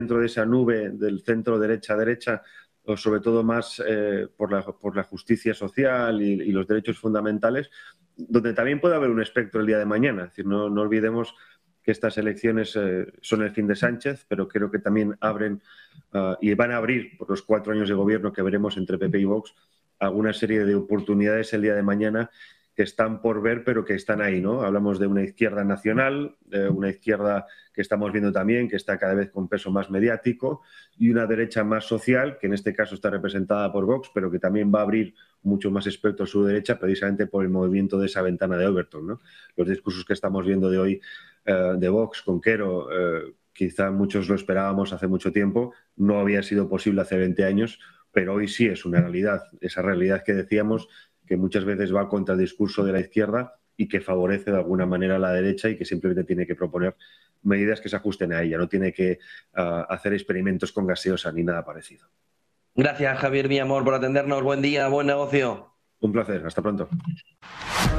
dentro de esa nube del centro derecha-derecha, o sobre todo más por la justicia social y los derechos fundamentales, donde también puede haber un espectro el día de mañana. Es decir, no olvidemos que estas elecciones son el fin de Sánchez, pero creo que también abren y van a abrir, por los 4 años de gobierno que veremos entre PP y Vox, alguna serie de oportunidades el día de mañana que están por ver, pero que están ahí, ¿no? Hablamos de una izquierda nacional, una izquierda que estamos viendo también, que está cada vez con peso más mediático, y una derecha más social, que en este caso está representada por Vox, pero que también va a abrir mucho más espectro a su derecha, precisamente por el movimiento de esa ventana de Overton, ¿no? Los discursos que estamos viendo de hoy de Vox con Quero, quizá muchos lo esperábamos hace mucho tiempo, no había sido posible hace 20 años, pero hoy sí es una realidad, esa realidad que decíamos que muchas veces va contra el discurso de la izquierda y que favorece de alguna manera a la derecha y que simplemente tiene que proponer medidas que se ajusten a ella, no tiene que hacer experimentos con gaseosa ni nada parecido. Gracias, Javier Villamor, por atendernos. Buen día, buen negocio. Un placer, hasta pronto.